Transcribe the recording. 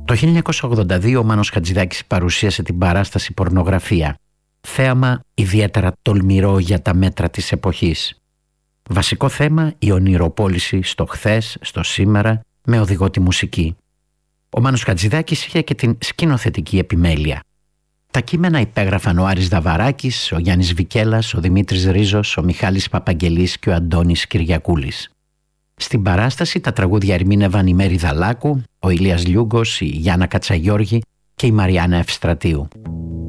Το 1982 ο Μάνος Χατζηδάκης παρουσίασε την παράσταση «Πορνογραφία», θέαμα ιδιαίτερα τολμηρό για τα μέτρα της εποχής. Βασικό θέμα η ονειροπόληση στο χθες, στο σήμερα, με οδηγό τη μουσική. Ο Μάνος Χατζηδάκης είχε και την σκηνοθετική επιμέλεια. Τα κείμενα υπέγραφαν ο Άρης Δαβαράκης, ο Γιάννης Βικέλας, ο Δημήτρης Ρίζος, ο Μιχάλης Παπαγγελής και ο Αντώνης Κυριακούλης. Στην παράσταση τα τραγούδια ερμήνευαν η Μέρη Δαλάκου, ο Ηλίας Λιούγκος, η Γιάννα Κατσαγιώργη και η Μαριάννα Ευστρατείου.